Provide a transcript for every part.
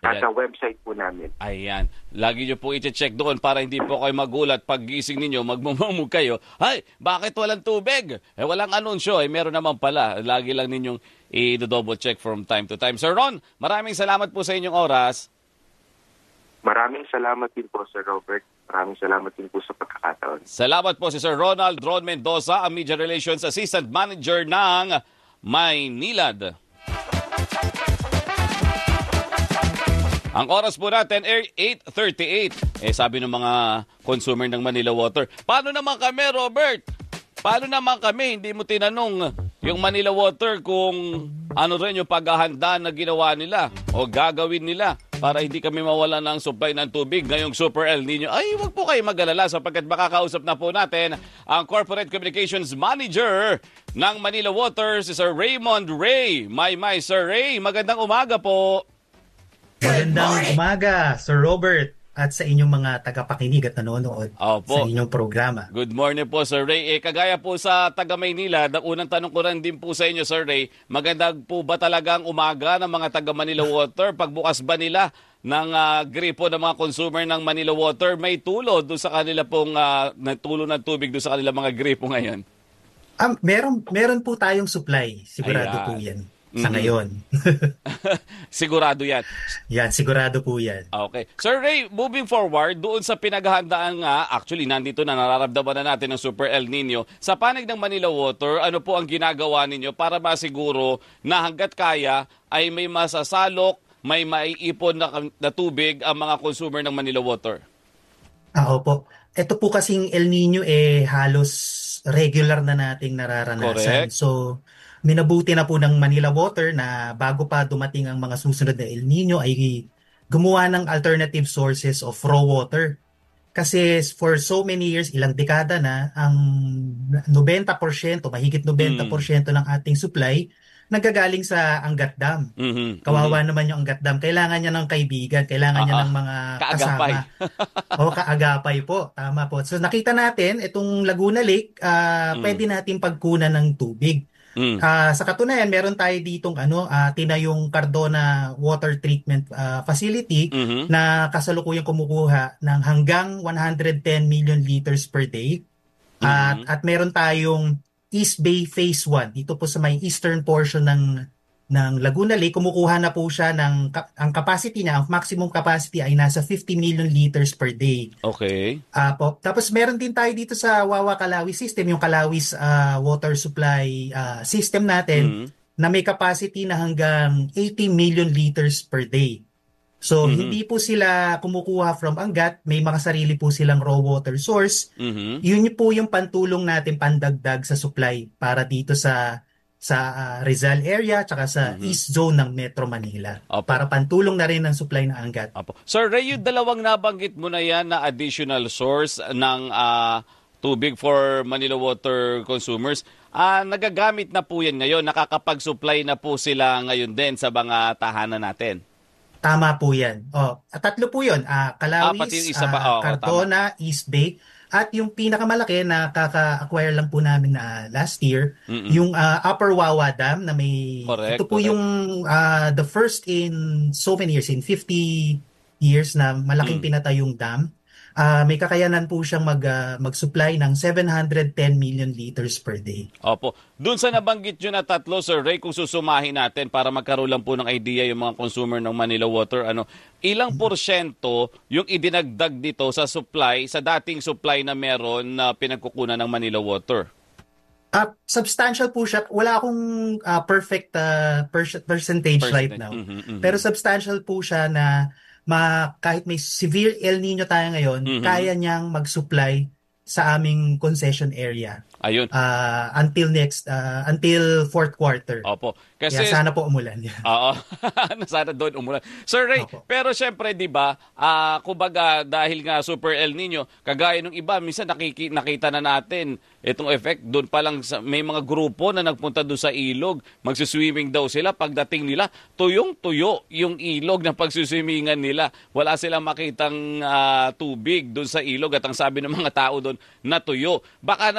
Nasa website po namin. Ayan. Lagi nyo po i-check doon para hindi po kayo magulat. Pag gising ninyo, magmumumug kayo. Ay, bakit walang tubig? Walang anunsyo. Meron naman pala. Lagi lang ninyong i-double check from time to time. Sir Ron, maraming salamat po sa inyong oras. Maraming salamat din po, Sir Robert. Maraming salamat din po sa pagkakataon. Salamat po si Sir Ronald Ron Mendoza, ang Media Relations Assistant Manager ng Maynilad. Ang oras po natin, 8:38. Sabi ng mga consumer ng Manila Water, paano naman kami, Robert? Paano naman kami? Hindi mo tinanong yung Manila Water kung ano rin yung paghahanda na ginawa nila o gagawin nila para hindi kami mawala ng supply ng tubig ngayong Super El Nino. Ay, wag po kayo mag-alala sapagkat makakausap na po natin ang Corporate Communications Manager ng Manila Water, si Sir Raymond Ray. My, Sir Ray, magandang umaga po. Magandang umaga, Sir Robert, at sa inyong mga tagapakinig at nanonood sa inyong programa. Good morning po, Sir Ray. Kagaya po sa taga Maynila, unang tanong ko rin din po sa inyo, Sir Ray, maganda po ba talagang umaga ng mga taga Manila Water? Pagbukas ba nila ng gripo ng mga consumer ng Manila Water, may tulo doon sa kanila pong tulo ng tubig doon sa kanilang mga gripo ngayon? Meron po tayong supply. Sigurado po yan. Sa ngayon. Sigurado yan. Yan, sigurado po yan. Okay. Sir Ray, moving forward, doon sa pinaghahandaan nga, actually nandito na, nararamdaman na natin ng Super El Nino, sa panig ng Manila Water, ano po ang ginagawa ninyo para masiguro na hanggat kaya ay may masasalok, may maiipon na tubig ang mga consumer ng Manila Water? Opo. Ito po kasing El Nino halos regular na nating nararanasan. Correct. So, minabuti na po ng Manila Water na bago pa dumating ang mga susunod na El Nino ay gumawa ng alternative sources of raw water. Kasi for so many years, ilang dekada na, ang 90%, mahigit 90% ng ating supply nagagaling sa Angat Dam. Kawawa naman yung Angat Dam. Kailangan niya ng kaibigan, kailangan niya ng mga kaagapay. Kasama. Kaagapay po. Tama po. So nakita natin, itong Laguna Lake, pwede natin pagkunan ng tubig. Sa katunayan, meron tayo ditong tinayong Cardona Water Treatment Facility na kasalukuyang kumukuha ng hanggang 110 million liters per day. At meron tayong East Bay Phase 1. Dito po sa may eastern portion ng Laguna Lake, kumukuha na po siya ang capacity niya, ang maximum capacity ay nasa 50 million liters per day. Okay. Tapos meron din tayo dito sa Wawa Kalawis System, yung Kalawis water supply system natin na may capacity na hanggang 80 million liters per day. So hindi po sila kumukuha from Angat, may mga sarili po silang raw water source. Yun po yung pantulong natin, pandagdag sa supply para dito sa Rizal area tsaka sa East Zone ng Metro Manila. Para pantulong na rin ng supply ng Angat. Sir Ray, yung dalawang nabanggit mo na yan na additional source ng tubig for Manila Water consumers, nagagamit na po yan ngayon, nakakapag-supply na po sila ngayon din sa mga tahanan natin. Tama po yan. Tatlo po yun. Kalawis, Cardona, East Bay. At yung pinakamalaki na kaka-acquire lang po namin na last year, yung Upper Wawa Dam na may... Correct, ito po yung the first in so many years, in 50 years na malaking pinatayong dam. May kakayanan po siyang mag-supply ng 710 million liters per day. Opo. Doon sa nabanggit nyo na tatlo, Sir Ray, kung susumahin natin para magkaroon lang po ng idea yung mga consumer ng Manila Water, ilang porsyento yung idinagdag dito sa supply, sa dating supply na meron na pinagkukunan ng Manila Water? Substantial po siya. Wala akong perfect percentage right now. Pero substantial po siya na kahit may severe El Nino tayo ngayon, kaya niyang mag-supply sa aming concession area. Ayun. Until fourth quarter. Opo. Kasi sana po umulan. Oo. Sana doon umulan. Sir Ray, pero syempre 'di ba, kumbaga dahil nga Super El Nino, kagaya ng iba, minsan nakita na natin itong effect doon pa lang may mga grupo na nagpunta doon sa ilog, magsiswimming daw sila, pagdating nila tuyong-tuyo yung ilog na pagsiswimmingan nila. Wala silang makitang tubig doon sa ilog at ang sabi ng mga tao doon, natuyo. Baka naman itong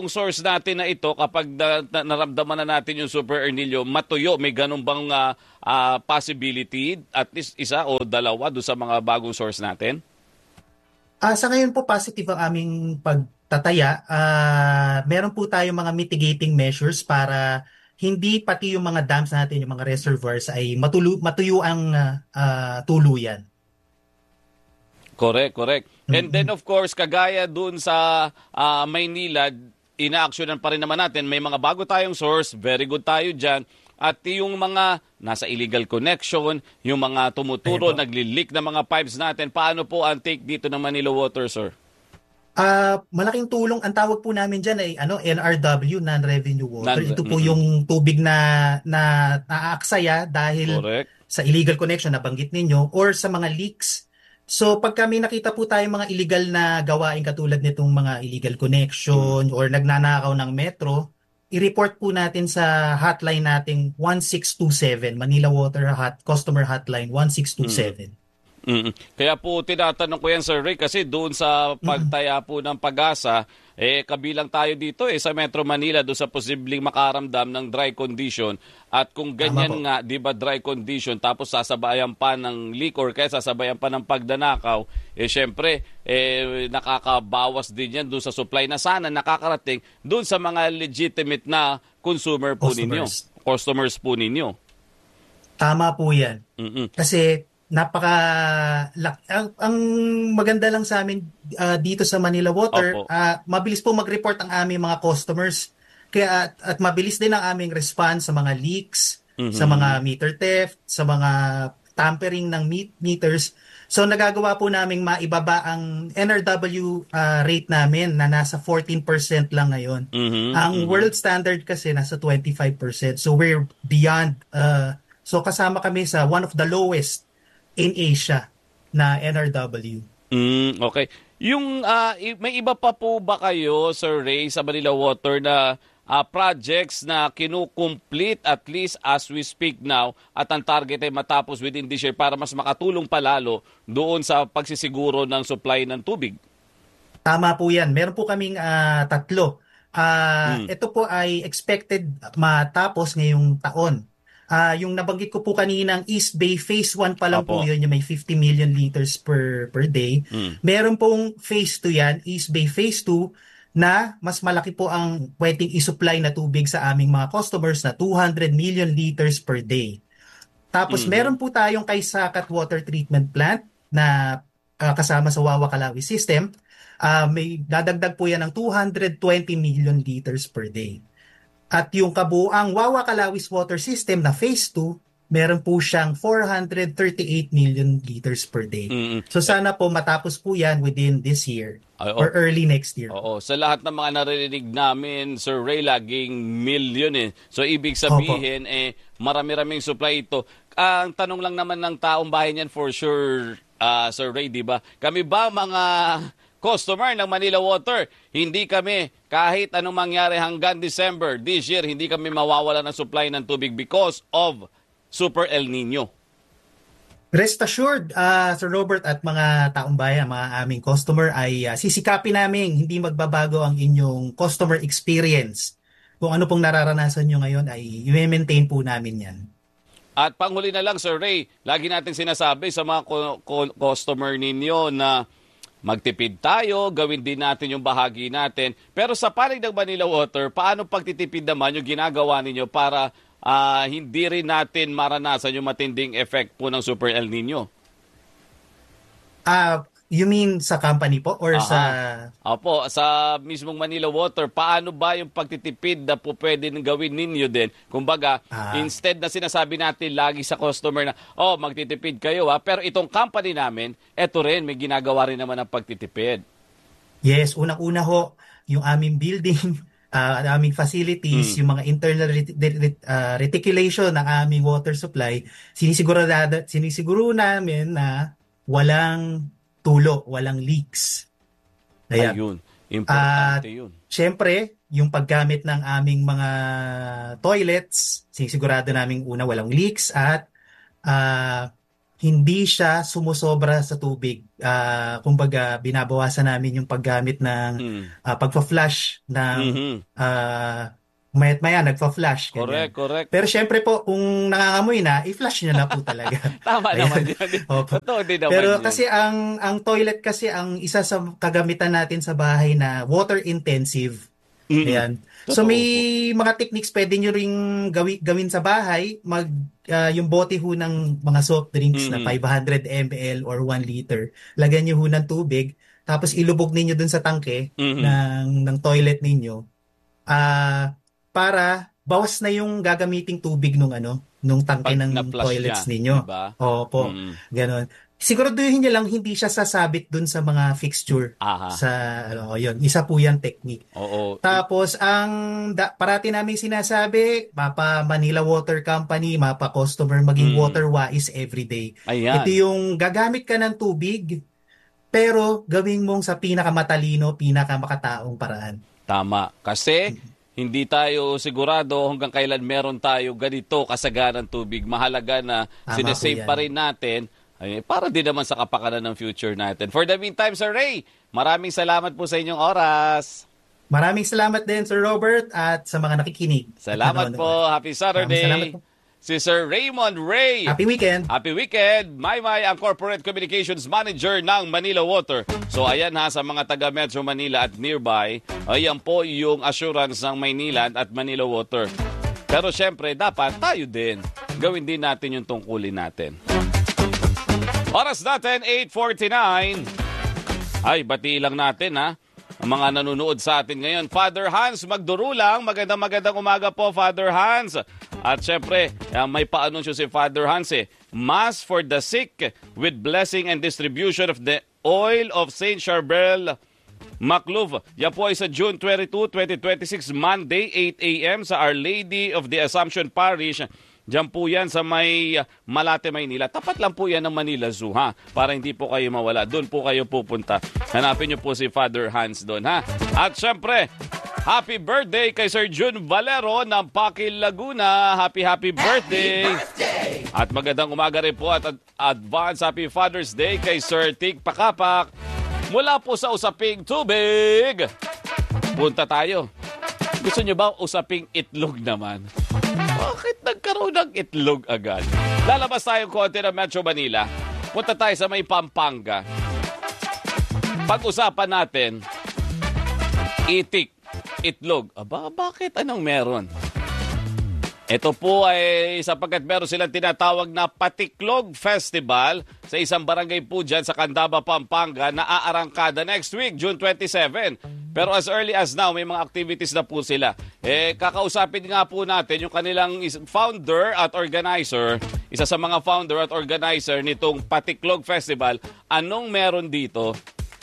source natin na ito, kapag naramdaman na natin yung Super El Nino, matuyo, may ganun bang possibility, at least isa o dalawa doon sa mga bagong source natin? Sa ngayon po, positive ang aming pagtataya. Meron po tayong mga mitigating measures para hindi pati yung mga dams natin, yung mga reservoirs ay matuyo ang tuluyan. Correct, correct. And then of course, kagaya dun sa Maynila, ina-actionan pa rin naman natin. May mga bago tayong source, very good tayo dyan. At yung mga nasa illegal connection, yung mga tumuturo, nagli-leak na mga pipes natin, paano po ang take dito ng Manila Water, sir? Malaking tulong. Ang tawag po namin dyan ay NRW, Non-Revenue Water. Ito po yung tubig na naaaksaya dahil sa illegal connection na banggit ninyo or sa mga leaks. So pag kami nakita po tayong mga illegal na gawain katulad nitong mga illegal connection or nagnanakaw ng metro, i-report po natin sa hotline nating 1627, Manila Water Customer Hotline 1627. Kaya po tinatanong ko yan, Sir Ray, kasi doon sa pagtaya po ng Pag-asa, kabilang tayo dito sa Metro Manila doon sa posibleng makaramdam ng dry condition. At kung ganyan nga, di ba, dry condition, tapos sasabayan pa ng leak or kaya sasabayan pa ng pagdanakaw, syempre, nakakabawas din yan doon sa supply na sana nakakarating doon sa mga legitimate na consumer po ninyo, customers po ninyo. Tama po yan. Kasi ang maganda lang sa amin dito sa Manila Water, mabilis po mag-report ang aming mga customers. Kaya at mabilis din ang aming response sa mga leaks, sa mga meter theft, sa mga tampering ng meters. So nagagawa po naming maibaba ang NRW rate namin na nasa 14% lang ngayon. Ang world standard kasi nasa 25%. So we're beyond, so kasama kami sa one of the lowest in Asia na NRW. Okay. Yung may iba pa po ba kayo, Sir Ray, sa Manila Water na projects na kinukomplete at least as we speak now at ang target ay matapos within this year para mas makatulong palalo doon sa pagsisiguro ng supply ng tubig? Tama po yan. Meron po kaming tatlo. Ito po ay expected matapos ngayong taon. Yung nabanggit ko po kaninang East Bay Phase 1 pa lang po yun, yung may 50 million liters per day. Meron pong Phase 2 yan, East Bay Phase 2, na mas malaki po ang pwedeng isupply na tubig sa aming mga customers na 200 million liters per day. Tapos meron po tayong Kaysakat Water Treatment Plant na kasama sa Wawa Kalawi System. May dadagdag po yan ng 220 million liters per day. At yung kabuang Wawa Kalawis Water System na Phase 2, meron po siyang 438 million liters per day. So sana po matapos po yan within this year or early next year. Sa lahat ng mga naririnig namin, Sir Ray, laging million . So ibig sabihin, marami-raming supply ito. Ang tanong lang naman ng taong bayan yan for sure, Sir Ray, di ba? Kami ba mga customer ng Manila Water, hindi kami, kahit anong mangyari hanggang December this year, hindi kami mawawala ng supply ng tubig because of Super El Nino? Rest assured, Sir Robert at mga taong bayan, mga aming customer, ay sisikapin namin hindi magbabago ang inyong customer experience. Kung ano pong nararanasan nyo ngayon ay i-maintain po namin yan. At panghuli na lang, Sir Ray, lagi natin sinasabi sa mga customer ninyo na magtipid tayo, gawin din natin yung bahagi natin. Pero sa panig ng Manila Water, paano pagtitipid naman yung ginagawa ninyo para hindi rin natin maranasan yung matinding effect po ng Super El Nino? You mean sa company po or sa... Opo, sa mismong Manila Water, paano ba yung pagtitipid na po pwede gawin ninyo din? Kumbaga, instead na sinasabi natin lagi sa customer na, magtitipid kayo pero itong company namin, eto rin, may ginagawa rin naman ng pagtitipid. Yes, unang-una ho, yung aming building, aming facilities, yung mga internal reticulation ng aming water supply, sinisiguro namin na walang tulo, walang leaks. Ayun, importante yun. Siyempre, yung paggamit ng aming mga toilets, sinisigurado namin una walang leaks at hindi siya sumusobra sa tubig. Kumbaga, binabawasan namin yung paggamit ng pagpa-flush ng Mhm. mayat maya nagpa-flush, Correct, ganyan. correct. Pero syempre po, kung nangangamoy na, i-flush nyo na po talaga. Tama naman Ayan. yun. Opo. Totoo din naman Pero yun. kasi ang toilet kasi ang isa sa kagamitan natin sa bahay na water intensive. Mm-mm. Ayan. So Totoo may po. mga techniques pwede nyo ring gawin sa bahay, yung bote ho ng mga soft drinks na Mhm. 500 ml or 1 liter. Lagyan nyo ho ng tubig, tapos ilubog ninyo dun sa tangke Mhm. ng toilet ninyo. Para bawas na yung gagamiting tubig nung tangke Pag ng na-flush toilets niya, 'di ninyo. ba? Opo, Mm. ganon. Siguraduhin niyo lang hindi siya sasabit dun sa mga fixture Aha. sa yun. Isa po yan technique. Oo. Tapos parati namin sinasabi, mapa Manila Water Company, mapa customer maging Mm. water wise everyday. Ito Ayan. yung gagamit ka ng tubig pero gawin mong sa pinakamatalino, pinakamakataong paraan. Tama. Kasi hindi tayo sigurado hanggang kailan meron tayo ganito kasaganang tubig. Mahalaga na Tama po sinesave yan. pa rin natin para din naman sa kapakanan ng future natin. For the meantime, Sir Ray, maraming salamat po sa inyong oras. Maraming salamat din Sir Robert at sa mga nakikinig at Salamat po. nanonood. Happy Maraming salamat Saturday. po. Si Sir Raymond Ray. Happy weekend. Happy weekend! Maymay ang Corporate Communications Manager ng Manila Water. So ayan ha, sa mga taga Metro Manila at nearby, ayan po yung assurance ng Maynilad at Manila Water. Pero syempre, dapat tayo din. Gawin din natin yung tungkulin natin. Oras natin, 8:49. Ay, bati lang natin ha. Ang mga nanonood sa atin ngayon. Father Hans Magdurulang, magandang umaga po, Father Hans. At syempre, may paanunsyo si Father Hans Mass for the sick with blessing and distribution of the oil of Saint Charbel Macluv. Yan po ay sa June 22, 2026, Monday, 8 a.m. sa Our Lady of the Assumption Parish. Diyan po yan sa may Malate, Maynila. Tapat lang po yan ng Manila Zoo, ha? Para hindi po kayo mawala. Doon po kayo pupunta. Hanapin niyo po si Father Hans doon, ha? At syempre, happy birthday kay Sir Jun Valero ng Pakil, Laguna. Happy birthday! At magandang umaga rin po at advance happy Father's Day kay Sir Tig Pakapak. Mula po sa Usaping Tubig, punta tayo. Gusto niyo ba usaping itlog naman? Bakit nagkaroon ng itlog agad? Lalabas tayo konti ng Metro Manila. Punta tayo sa may Pampanga. Pag-usapan natin, itik, itlog. Aba, bakit? Anong meron? Ito po ay sapagkat meron silang tinatawag na Patiklog Festival sa isang barangay po dyan sa Candaba, Pampanga na aarangkada next week, June 27. Pero as early as now, may mga activities na po sila. Kakausapin nga po natin yung kanilang founder at organizer, isa sa mga founder at organizer nitong Patiklog Festival. Anong meron dito?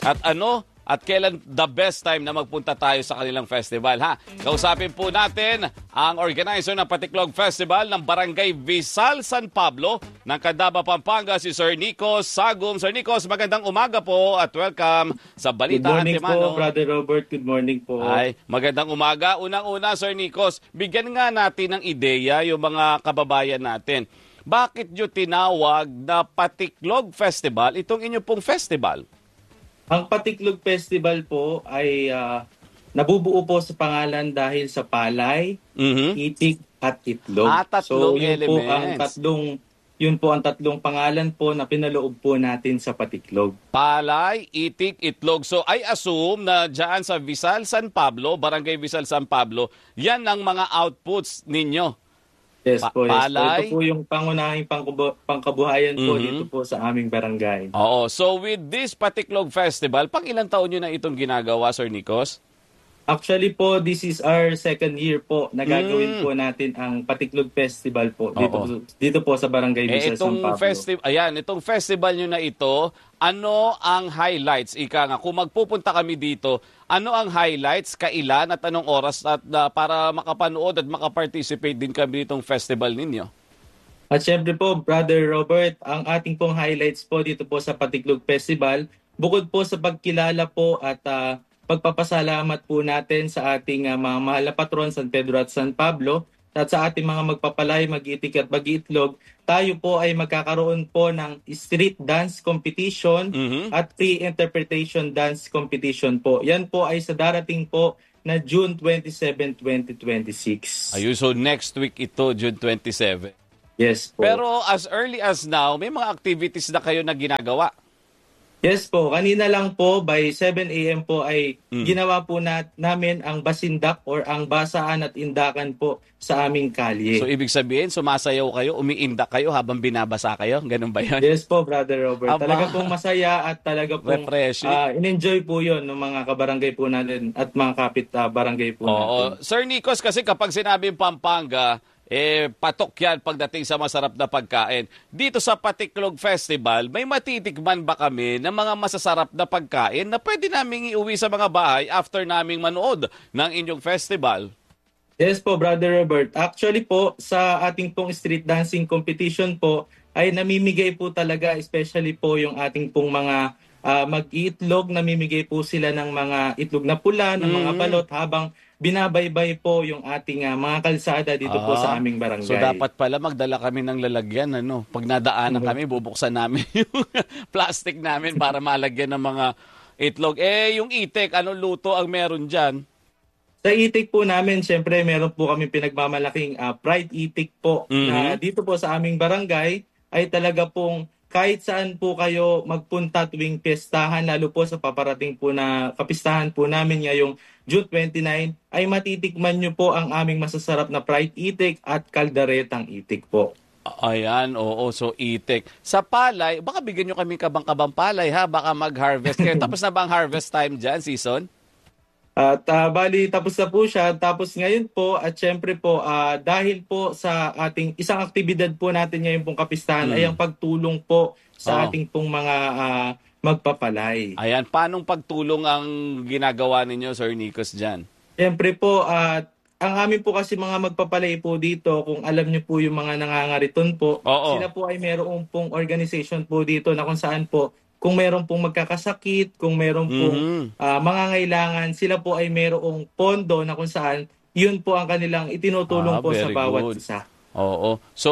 At kailan the best time na magpunta tayo sa kanilang festival, ha? Kausapin po natin ang organizer ng Patiklog Festival ng Barangay Visal, San Pablo ng Candaba, Pampanga, si Sir Nikos Sagum. Sir Nikos, magandang umaga po at welcome sa Balita Good morning Antimano. po, Brother Robert. Good morning po. Ay, magandang umaga. Unang-una, Sir Nikos, bigyan nga natin ng ideya yung mga kababayan natin. Bakit nyo tinawag na Patiklog Festival itong inyo pong festival? Ang Patiklog Festival po ay nabubuo po sa pangalan dahil sa palay, itik at itlog. Tatlong yun elements. Yun po ang tatlong pangalan po na pinaloob po natin sa Patiklog. Palay, itik, itlog. So I assume na dyan sa Visal, San Pablo, Barangay Visal, San Pablo, yan ang mga outputs ninyo. Yes po, yes. Palay. Ito po yung pangunahing pangkabuhayan po dito po sa aming barangay. Oo. So with this Patiklog Festival, pang ilang taon nyo na itong ginagawa, Sir Nikos? Actually po, this is our second year po na gagawin po natin ang Patiklog Festival po dito po sa Barangay Visal, San Pablo. Itong festival nyo na ito, ano ang highlights? Ika nga, kung magpupunta kami dito, ano ang highlights, kailan at anong oras at para makapanood at makaparticipate din kami ditong festival ninyo? At syempre po, Brother Robert, ang ating pong highlights po dito po sa Patiklog Festival, bukod po sa pagkilala po at pagpapasalamat po natin sa ating mga mahal na patron, San Pedro at San Pablo, at sa ating mga magpapalay, mag-iitik at mag-iitlog, tayo po ay magkakaroon po ng street dance competition at pre-interpretation dance competition po. Yan po ay sa darating po na June 27, 2026. Ayun, so next week ito, June 27. Yes po. Pero as early as now, may mga activities na kayo na ginagawa. Yes po, kanina lang po by 7 a.m. po ay ginawa po namin ang basindak or ang basaan at indakan po sa aming kalye. So ibig sabihin, sumasayaw kayo, umiindak kayo habang binabasa kayo? Ganun ba yun? Yes po, Brother Robert. Aba. Talaga pong masaya at talaga pong in-enjoy po yun ng mga kabarangay po natin at mga kapit barangay po natin. Sir Nikos, kasi kapag sinabing Pampanga, patok yan pagdating sa masarap na pagkain. Dito sa Patiklog Festival, may matitikman ba kami ng mga masasarap na pagkain na pwede naming iuwi sa mga bahay after naming manood ng inyong festival? Yes po, Brother Robert. Actually po, sa ating pong street dancing competition po, ay namimigay po talaga, especially po yung ating pong mga mag-iitlog, namimigay po sila ng mga itlog na pula, ng mga balot habang binabaybay po yung ating mga kalsada dito po sa aming barangay. So dapat pala magdala kami ng lalagyan, ano? Pag nadaanan kami, bubuksan namin yung plastic namin para malagyan ng mga itlog. Yung itik, anong luto ang meron dyan? Sa itik po namin, syempre meron po kami pinagmamalaking Pride Itik po na dito po sa aming barangay ay talaga pong kahit saan po kayo magpunta tuwing piyestahan, lalo po sa paparating po na kapistahan po namin ngayong June 29, ay matitikman nyo po ang aming masasarap na Pride Itik at kaldaretang itik po. Ayan, oo, so itik. Sa palay, baka bigyan nyo kami kabang-kabang palay ha, baka mag-harvest kayo. Tapos na ba ang harvest time dyan, season? At bali, tapos na po siya. Tapos ngayon po, at syempre po, dahil po sa ating isang aktibidad po natin ngayon pong kapistahan ay ang pagtulong po sa ating pong mga magpapalay. Ayan, paanong pagtulong ang ginagawa ninyo, Sir Nikos, dyan? Syempre po, ang amin po kasi mga magpapalay po dito, kung alam niyo po yung mga nangangariton po, sila po ay mayroong pong organization po dito na kung saan po, kung meron pong magkakasakit, kung meron pong mangangailangan, sila po ay mayroong pondo na kung saan yun po ang kanilang itinutulong po sa bawat isa. Oo. So,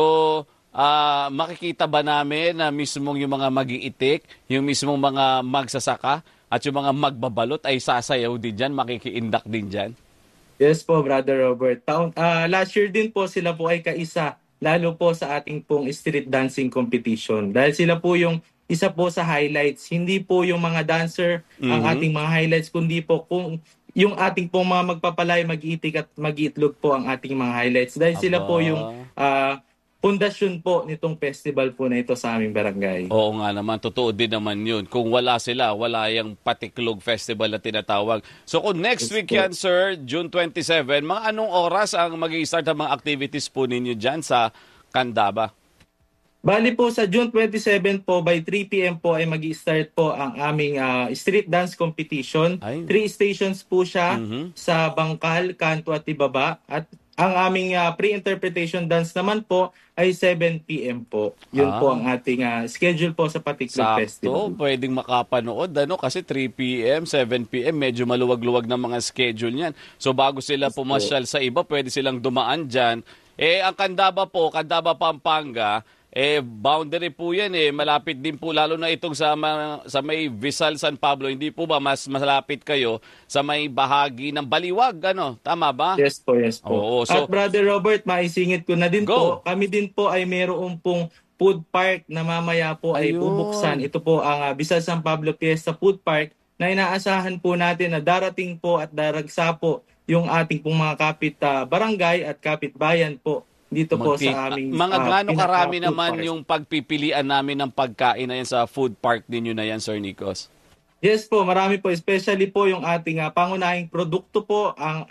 makikita ba namin na mismong yung mga mag-iitik, yung mismong mga magsasaka, at yung mga magbabalot ay sasayaw din dyan, makikiindak din dyan? Yes po, Brother Robert. Last year din po sila po ay kaisa, lalo po sa ating pong street dancing competition. Dahil sila po yung isa po sa highlights. Hindi po yung mga dancer ang ating mga highlights, kundi po kung yung ating pong mga magpapalay, mag-iitik at mag-iitlog po ang ating mga highlights. Dahil sila po yung pundasyon po nitong festival po na ito sa aming barangay. Oo nga naman, totoo din naman yun. Kung wala sila, wala yung Patiklog Festival na tinatawag. So kung next week yan, sir, June 27, mga anong oras ang mag-i-start ang mga activities po ninyo dyan sa Candaba? Bali po sa June 27 po by 3 p.m. po ay mag-i-start po ang aming street dance competition. 3 stations po siya sa Bangkal, Kanto at Ibaba. At ang aming pre-interpretation dance naman po ay 7 p.m. po. Yun po ang ating schedule po sa Patiklog Festival. Sakto, pwedeng makapanood kasi 3 p.m., 7 p.m. medyo maluwag-luwag ng mga schedule niyan. So bago sila pumasyal sa iba, pwede silang dumaan dyan. Ang Candaba po, Candaba Pampanga, boundary po yan malapit din po lalo na itong sa may Vizal San Pablo, hindi po ba mas malapit kayo sa may bahagi ng Baliwag, ano? Tama ba? Yes po, yes po. Oo, so, at Brother Robert, maisingit ko na din po, kami din po ay mayroong pong food park na mamaya po ay bubuksan. Ito po ang Vizal San Pablo Fiesta Food Park na inaasahan po natin na darating po at daragsa po yung ating pong mga kapit barangay at kapit bayan po dito po sa aming mga gaano karami naman yung pagpipilian namin ng pagkain na yan sa food park ninyo na yan, Sir Nikos? Yes po, marami po, especially po yung ating pangunahing produkto po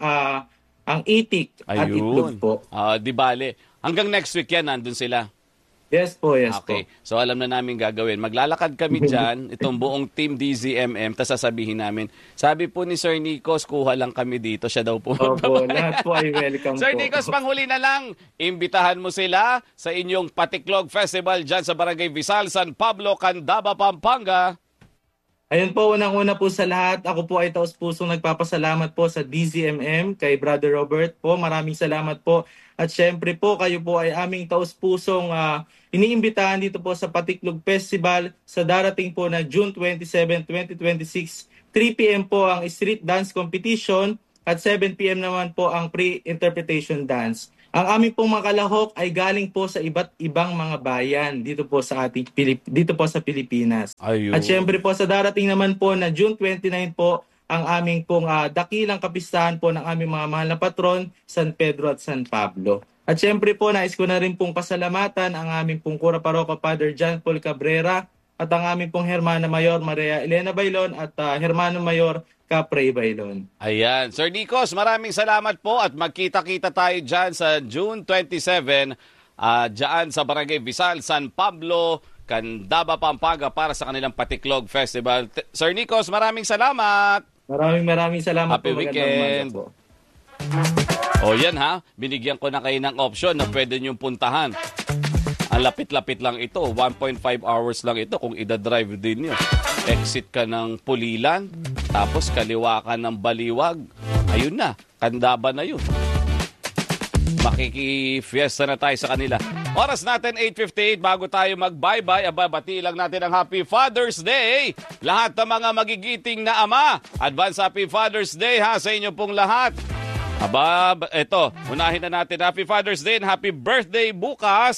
ang itik at itlog po. Di bale, hanggang next week yan nandun sila. Yes po, yes po. So alam na namin gagawin. Maglalakad kami dyan, itong buong Team DZMM, tapos sasabihin namin, sabi po ni Sir Nikos, kuha lang kami dito. Siya daw po. Opo, lahat po ay welcome Sir po. Nikos, panghuli na lang, imbitahan mo sila sa inyong Patiklog Festival dyan sa Barangay Vizal, San Pablo, Candaba, Pampanga. Ayun po, unang-una po sa lahat, ako po ay taos-pusong nagpapasalamat po sa DZMM, kay Brother Robert po. Maraming salamat po. At syempre po, kayo po ay aming taos-pusong iniimbitahan dito po sa Patiklog Festival sa darating po na June 27, 2026. 3 p.m. po ang street dance competition at 7 p.m. naman po ang pre-interpretation dance. Ang aming pong mga kalahok ay galing po sa iba't ibang mga bayan dito po sa Pilipinas. Ayun. At syempre po sa darating naman po na June 29 po ang aming pong dakilang kapistahan po ng aming mga mahal na patron, San Pedro at San Pablo. At syempre po nais ko na rin pong pasalamatan ang aming pong Cura Parroquia Father John Paul Cabrera at ang aming pong Hermana Mayor Maria Elena Bailon at Hermano Mayor Capre Bailon. Ayan. Sir Nikos, maraming salamat po at magkita-kita tayo dyan sa June 27 dyan sa Barangay Visal, San Pablo, Candaba, Pampanga para sa kanilang Patiklog Festival. Sir Nikos, maraming salamat. Maraming salamat Happy po. weekend. Po. O yan ha, binigyan ko na kayo ng option na pwede niyong puntahan. Ang lapit-lapit lang ito, 1.5 hours lang ito kung ida-drive din nyo. Exit ka ng Pulilan, tapos kaliwa ka ng Baliwag. Ayun na, Candaba na yun. Makiki-fiesta na tayo sa kanila. Oras natin 8:58 bago tayo mag-bye-bye. Bati lang natin ang Happy Father's Day. Lahat ng mga magigiting na ama. Advance Happy Father's Day ha sa inyo pong lahat. Eto, unahin na natin. Happy Father's Day and happy birthday bukas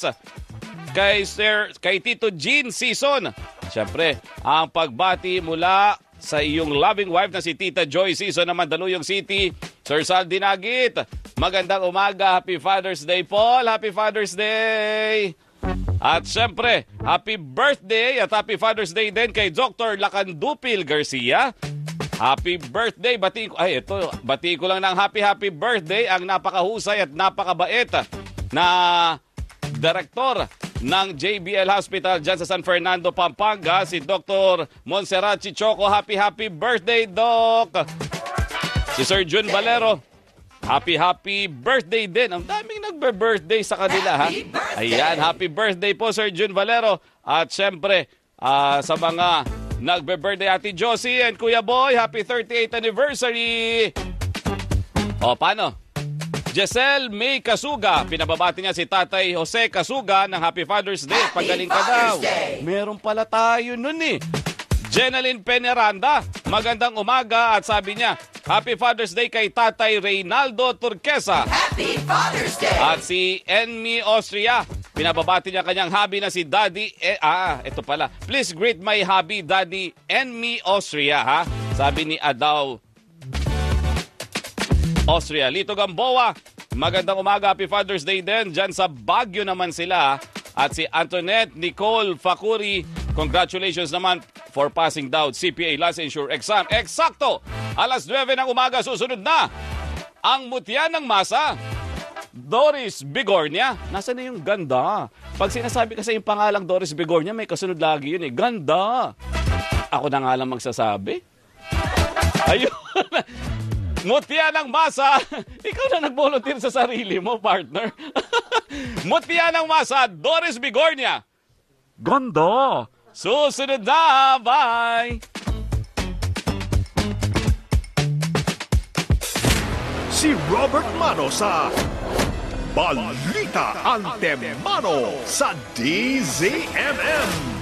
kay Tito Jean Season. Siyempre, ang pagbati mula sa iyong loving wife na si Tita Joy Season ng Mandaluyong City. Sir Sal Dinagit, magandang umaga. Happy Father's Day, Paul. Happy Father's Day. At siyempre, happy birthday at happy Father's Day din kay Dr. Lacandupil Garcia. Happy birthday. Bati ko lang ng happy birthday ang napakahusay at napakabait na direktor ng JBL Hospital dyan sa San Fernando, Pampanga, si Dr. Montserrat Chichoco. Happy birthday, Doc! Si Sir Jun Valero, happy birthday din. Ang daming nagbe-birthday sa kanila, ha? Ayan, happy birthday po, Sir Jun Valero. At syempre, sa mga nagbe-birthday, Ate Josie and Kuya Boy, happy 38th anniversary! O, paano? Giselle May Kasuga, pinababati niya si Tatay Jose Kasuga ng Happy Father's Day. Pagaling ka daw. Meron pala tayo nun eh. Jenaline Peneranda, magandang umaga at sabi niya, Happy Father's Day kay Tatay Reynaldo Turquesa. Happy Father's Day! At si Enmi Austria, pinababati niya kanyang hubby na si Daddy, ito pala. Please greet my hubby, Daddy Enmi Austria, ha? Sabi ni Adaw Austria. Lito Gamboa, magandang umaga, Happy Father's Day din. Diyan sa Baguio naman sila. At si Antoinette Nicole Fakuri, congratulations naman for passing down CPA Licensure Exam. Eksakto! Alas 9 ng umaga, susunod na ang mutya ng masa. Doris Bigornia. Nasaan na yung ganda? Pag sinasabi kasi yung pangalang Doris Bigornia, may kasunod lagi yun eh. Ganda! Ako na nga lang magsasabi. Ayun. Mutya ng masa. Ikaw na nag-volunteer sa sarili mo, partner. Mutya ng masa, Doris Bigornia. Ganda. Susunod na. Bye. Si Robert Mano sa Balita Antemano sa DZMM.